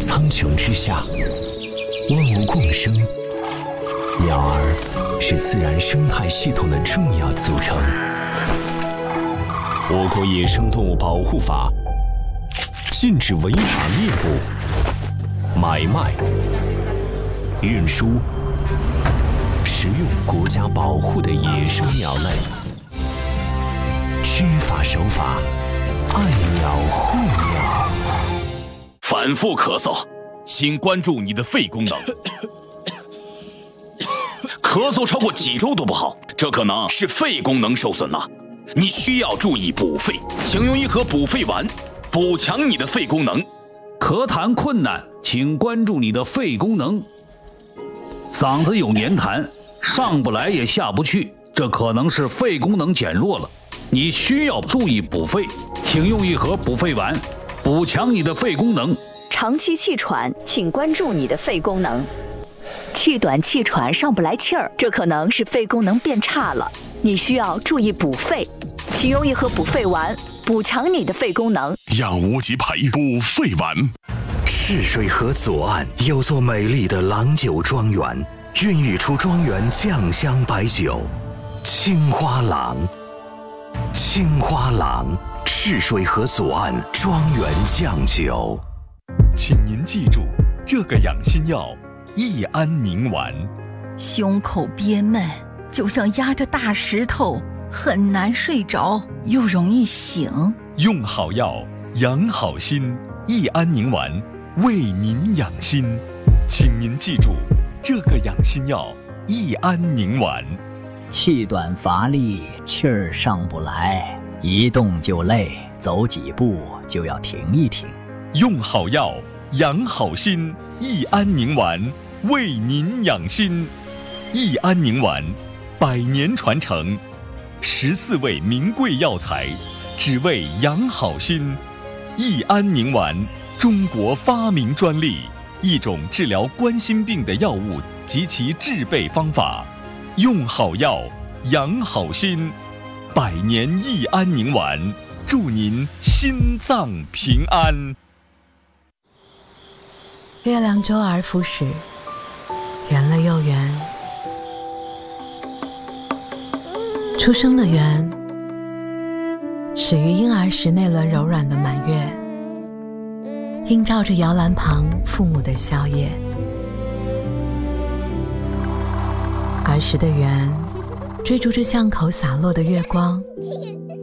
苍穹之下，万物共生。鸟儿是自然生态系统的重要组成。我国野生动物保护法禁止违法猎捕、买卖、运输、食用国家保护的野生鸟类。知法守法，爱鸟护鸟。 反复咳嗽，请关注你的肺功能。咳嗽超过几周都不好，这可能是肺功能受损了。你需要注意补肺，请用一盒补肺丸，补强你的肺功能。 咳痰困难，请关注你的肺功能。嗓子有黏痰，上不来也下不去，这可能是肺功能减弱了。你需要注意补肺，请用一盒补肺丸，补强你的肺功能。 长期气喘，请关注你的肺功能。气短气喘上不来气儿，这可能是肺功能变差了，你需要注意补肺，请用一盒补肺丸，补强你的肺功能。 养无极培补肺丸。 赤水河左岸有座美丽的郎酒庄园，孕育出庄园酱香白酒青花郎。青花郎，赤水河左岸庄园酱酒。 请您记住这个养心药益安宁丸。 胸口憋闷，就像压着大石头，很难睡着，又容易醒。 用好药，养好心，益安宁丸为您养心。请您记住这个养心药益安宁丸。 气短乏力，气儿上不来，一动就累，走几步就要停一停。 用好药，养好心，益安宁丸为您养心。益安宁丸100年传承，14味名贵药材，只为养好心。益安宁丸，中国发明专利，一种治疗冠心病的药物及其制备方法。用好药，养好心，100年益安宁丸，祝您心脏平安。 月亮周而复始，圆了又圆。出生的圆，始于婴儿时那轮柔软的满月，映照着摇篮旁父母的笑靥。儿时的圆，追逐着巷口洒落的月光，